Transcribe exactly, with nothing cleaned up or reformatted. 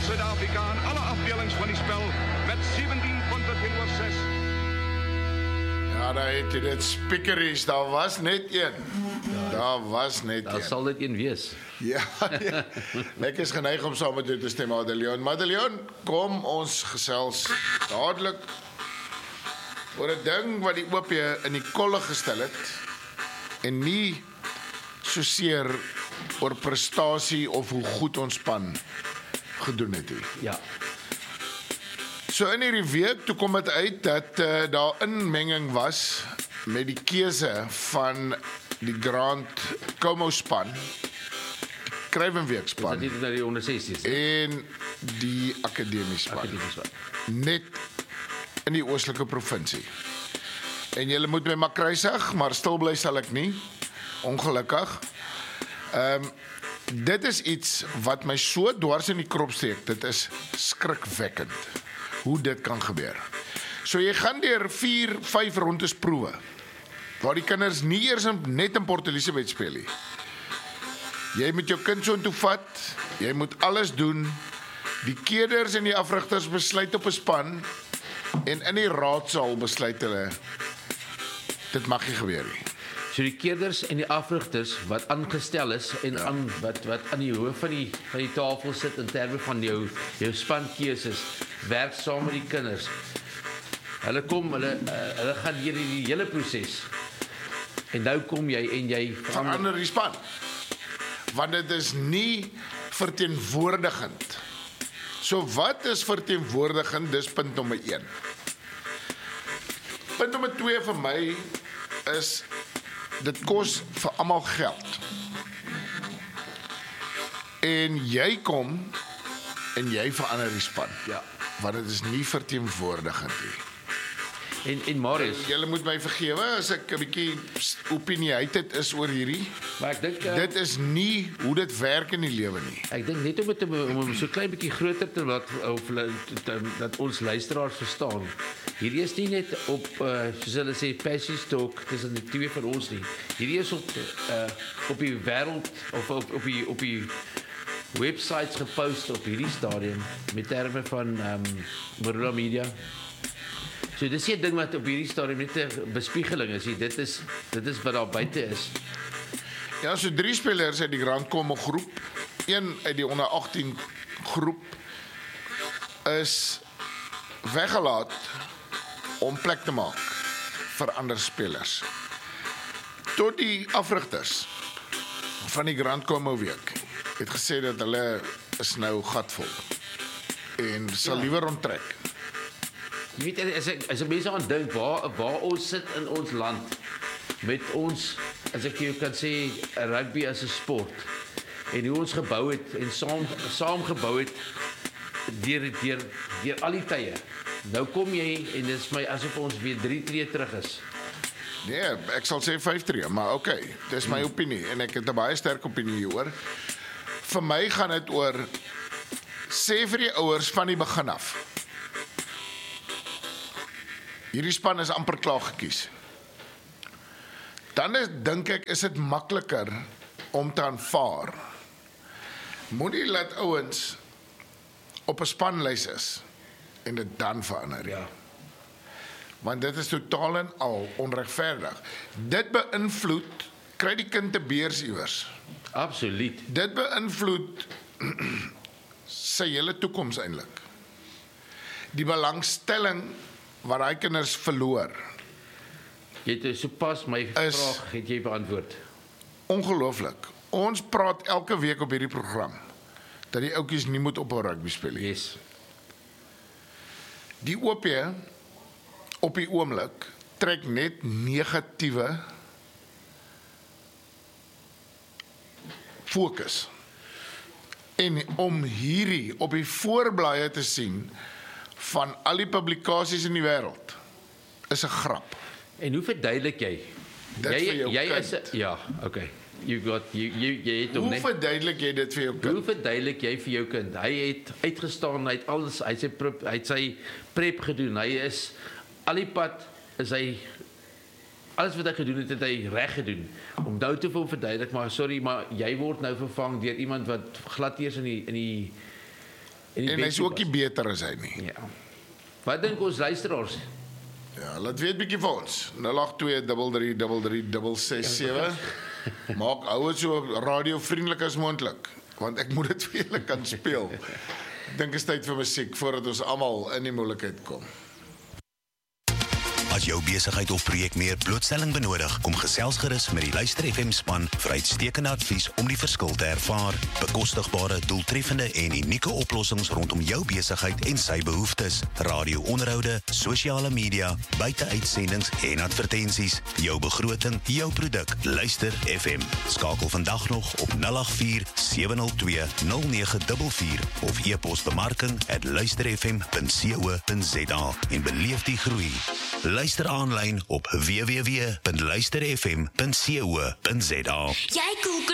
Zuid-Afrika aan alle afdelings van die spel met zeventien punten teenoor zes. Ja, daar het jy dit spiekeries, daar was net een. Ja, daar was net Daar een. sal dit een wees. Ja, nee. Ek is geneig om saam met jou te stem, Madeleine. Madeleine, kom ons gesels dadelik oor 'n ding wat die O P in die kolle gestel het en nie soseer oor prestasie of hoe goed ons span gedoen het nie. Ja. So in hierdie week toe kom dit uit dat uh, daar inmenging was met die keuse van die Grand Como span, Kruivenweek span Dit is nou die onder sesties. en die akademie span. Akademie span. Net in die oostelike provinsie. En julle moet my maar kruisig, maar stil bly sal ek nie. Ongelukkig. Ehm um, dit is iets wat my so dwars in die krop steek. Dit is skrikwekkend hoe dit kan gebeur. So jy gaan deur vier, vyf rondes proewe waar die kinders nie eers net in Port Elizabeth speel nie. Jy moet jou kind so toe vat, jy moet alles doen. Die keerders en die afrigters besluit op 'n span en in die raadsaal besluit hulle dit mag nie gebeur nie. So die keerders en die afrigters wat aangestel is en ja. aan wat wat aan die hoof van die van die tafel sit in terme van jou jou spankeuses, werk saam met die kinders. Hulle kom, hulle uh, hulle gaan deur die hele proses. En nou kom jy en jy verander die span. Want dit is nie verteenwoordigend. So wat is verteenwoordigend? Dis punt nommer een. Punt nommer twee vir my is dit kos vir almal geld. En jy kom en jy verander die span. Ja. Want dit is nie verteenwoordigend nie. En en Marius, julle moet my vergewe as ek 'n bietjie opinieheid is oor hierdie. Maar ek dink uh, dit is nie hoe dit werk in die lewe nie. Ek dink net om dit om hom so klein bietjie groter te laat of dat ons luisteraars verstaan. Hierdie is nie net op uh, soos hulle sê passion talk tussen die twee van ons nie. Hierdie is op uh, op die wêreld of op op die op die websites gepost op hierdie stadium met terme van ehm um, Marula Media. So dis 'n ding wat op hierdie stadium net 'n bespiegeling is. Dit is dit is wat daar buite is. Ja, so drie spelers uit die Grand Como groep, een uit die onder agttien groep is weggelaat om plek te maak vir ander spelers. Tot die afrigters van die Grand Como week het gesê dat hulle is nou gatvol en sal ja. liewer onttrek. Jy weet, as ek as ek mense aan dink waar waar ons sit in ons land met ons, as ek jou kan sê, rugby as 'n sport en hoe ons gebou het en saam saam gebou het deur deur deur al die tye. Nou kom jy en dit is my asof ons weer drie tree terug is. Nee, ek sal sê vyf tree, maar okay, dis my opinie en ek het 'n baie sterk opinie hieroor. Vir my gaan dit oor sê vir die ouers van die begin af. Hierdie span is amper klaar gekies. Dan is, dink ek, is dit makliker om te aanvaar. Moenie laat ouens op 'n spanlys is en dit dan verander. Ja. Want dit is totaal en al onregverdig. Dit beïnvloed, kry die kind te beurs iewers. Absoluut. Dit beïnvloed sy hele toekoms eintlik. Die belangstelling wat daai kinders verloor. Jy het sopas my vraag het jy beantwoord. Ongelooflik. Ons praat elke week op hierdie program dat die ouetjies nie moet ophou rugby speel nie. Yes. Die O P op die oomblik trek net negatiewe fokus. En om hierdie op die voorblaaie te sien van al die publikasies in die wêreld is 'n grap. En hoe verduidelik jy? Dit jy vir jou jy kind. is a, ja, okay. You got you you jy het hom Hoe net. verduidelik jy dit vir jou kind? Hoe verduidelik jy vir jou kind? Hy het uitgestaan, hy het alles, hy het sy prep, hy het sy prep gedoen. Hy is al die pad is hy alles wat hy gedoen het, het hy reg gedoen. Om nou te wil verduidelik, maar sorry, maar jy word nou vervang deur iemand wat glad eers in die in die die En hy is Bentley ook nie beter as hy nie. Ja. Wat dink ons luisteraars? Ja, laat weet bietjie vir ons. nul agt twee drie drie drie drie drie ses sewe. Maak hou dit so radiovriendelik as moontlik, want ek moet dit vir julle kan speel. Ek dink is tyd vir musiek voordat ons almal in die moeilikheid kom. As jou besigheid of projek meer blootstelling benodig, kom gesels gerus met die Luister F M span vir uitstekende advies om die verskil te ervaar. Bekostigbare, doeltreffende en unieke oplossings rondom jou besigheid en sy behoeftes. Radio-onderhoude, sosiale media, buiteuitsendings en advertensies. Jou begroting, jou produk. Luister F M. Skakel vandag nog op nul agt vier sewe nul twee nul nege vier vier of e-pos bemarking at luisterfm punt co punt za en beleef die groei. Luister aanlyn op w w w punt luisterfm punt co punt za. Jy kook